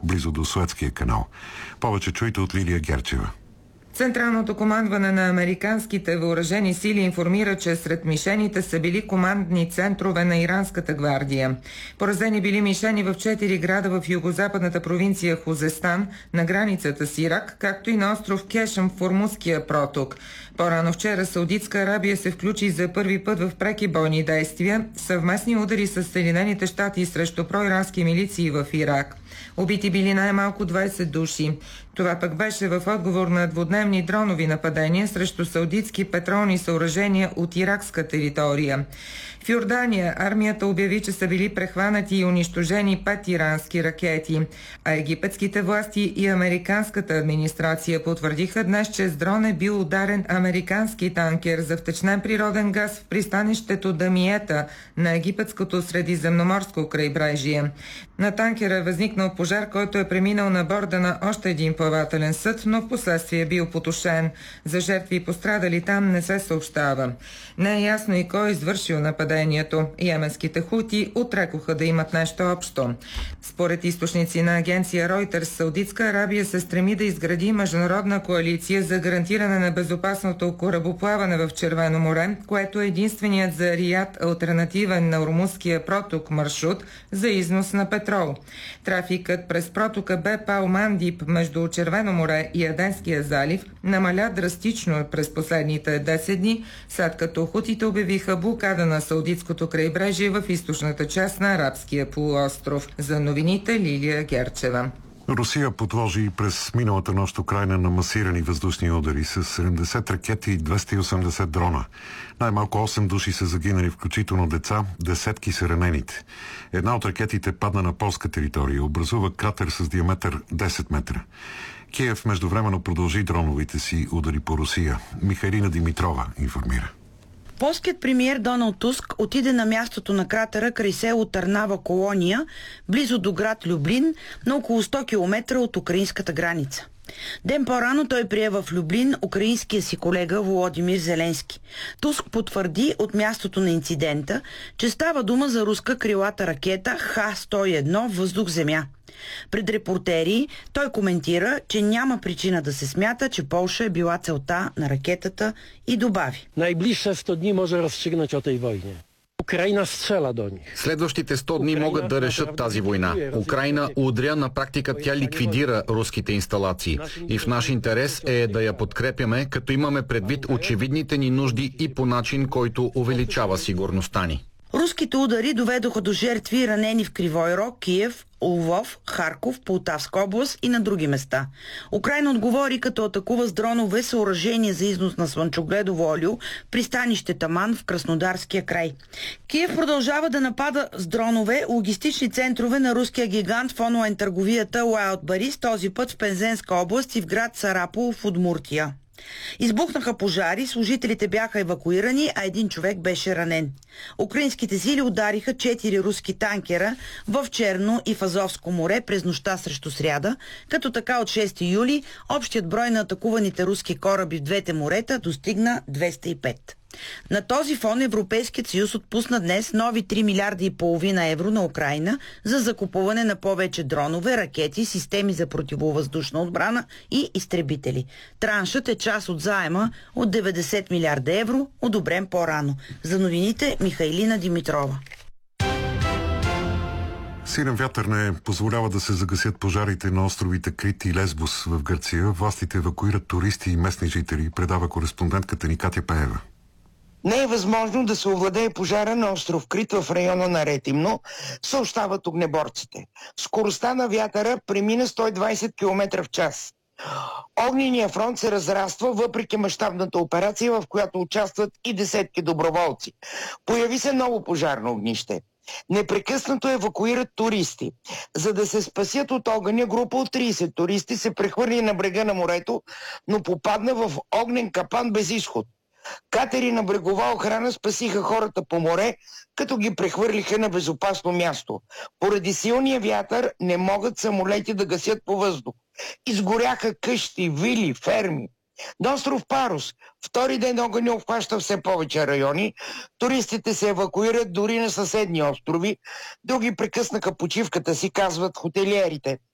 близо до Суетския канал. Повече чуйте от Лилия Герчева. Централното командване на американските въоръжени сили информира, че сред мишените са били командни центрове на иранската гвардия. Поразени били мишени в 4 града в югозападната провинция Хузестан, на границата с Ирак, както и на остров Кешъм в Ормузския проток. По-рано вчера Саудитска Арабия се включи за първи път в преки бойни действия, съвместни удари с Съединените щати срещу проирански милиции в Ирак. Убити били най-малко 20 души. Това пък беше в отговор на двудневни дронови нападения срещу саудитски петролни съоръжения от иракска територия. В Йордания армията обяви, че са били прехванати и унищожени 5 ирански ракети, а египетските власти и американската администрация потвърдиха днес, че с дрон е бил ударен американски танкер за втечнен природен газ в пристанището Дамиета на египетското средиземноморско крайбрежие. На танкера е възникнал пожар, който е преминал на борда на още един плавателен съд, но в последствие е бил потушен. За жертви и пострадали там не се съобщава. Не е ясно и кой е извършил нападението. Йеменските хути отрекоха да имат нещо общо. Според източници на агенция Reuters, Саудитска Арабия се стреми да изгради международна коалиция за гарантиране на безопасното корабоплаване в Червено море, което е единственият за Рияд алтернативен на Ормузския проток маршрут за износ на петрол. Трафикът през протока Беп Ал-Мандиб между Червено море и Аденския залив намаля драстично през последните 10 дни, след като хутите обявиха блокада на Саудитското крайбрежие в източната част на Арабския полуостров. За новините Лилия Герчева. Русия подложи през миналата нощ Украйна на масирани въздушни удари с 70 ракети и 280 дрона. Най-малко 8 души са загинали, включително деца, десетки са ранените. Една от ракетите падна на полска територия, образува кратер с диаметър 10 метра. Киев междувременно продължи дроновите си удари по Русия. Михайлина Димитрова информира. Полският премиер Доналд Туск отиде на мястото на кратера край село Търнава Колония, близо до град Люблин, на около 100 км от украинската граница. Ден по-рано той прие в Люблин украинския си колега Володимир Зеленски. Туск потвърди от мястото на инцидента, че става дума за руска крилата ракета Х-101 въздух-земя. Пред репортери той коментира, че няма причина да се смята, че Полша е била целта на ракетата и добави: Най-ближше 100 дни може разстригнати о tej войне. Украина стреля до них. Следващите 100 дни могат да решат тази война. Украина удря, на практика тя ликвидира руските инсталации. И в наш интерес е да я подкрепяме, като имаме предвид очевидните ни нужди и по начин, който увеличава сигурността ни. Руските удари доведоха до жертви и ранени в Кривой Рог, Киев, Лвов, Харков, Полтавска област и на други места. Украйна отговори, като атакува с дронове съоръжение за износ на слънчогледово олио пристанище Таман в Краснодарския край. Киев продължава да напада с дронове логистични центрове на руския гигант в онлайн търговията Wildberries, този път в Пензенска област и в град Сарапул в Удмуртия. Избухнаха пожари, служителите бяха евакуирани, а един човек беше ранен. Украинските сили удариха 4 руски танкера в Черно и в Азовско море през нощта срещу сряда, като така от 6 юли общият брой на атакуваните руски кораби в двете морета достигна 205. На този фон Европейският съюз отпусна днес нови 3 милиарда и половина евро на Украйна за закупуване на повече дронове, ракети, системи за противовъздушна отбрана и изтребители. Траншът е част от заема от 90 милиарда евро, одобрен по-рано. За новините Михайлина Димитрова. Силен вятър не позволява да се загасят пожарите на островите Крит и Лесбос в Гърция. Властите евакуират туристи и местни жители, предава кореспондентката ни Катя Пеева. Не е възможно да се овладее пожара на остров Крит в района на Ретимно, съобщават огнеборците. Скоростта на вятъра премина 120 км в час. Огненият фронт се разраства въпреки мащабната операция, в която участват и десетки доброволци. Появи се ново пожарно огнище. Непрекъснато евакуират туристи. За да се спасят от огъня, група от 30 туристи се прехвърли на брега на морето, но попадна в огнен капан без изход. Катери на брегова охрана спасиха хората по море, като ги прехвърлиха на безопасно място. Поради силния вятър не могат самолети да гасят по въздух. Изгоряха къщи, вили, ферми. На остров Парус втори ден огъня обхваща все повече райони. Туристите се евакуират дори на съседни острови. Други прекъснаха почивката си, казват хотелиерите.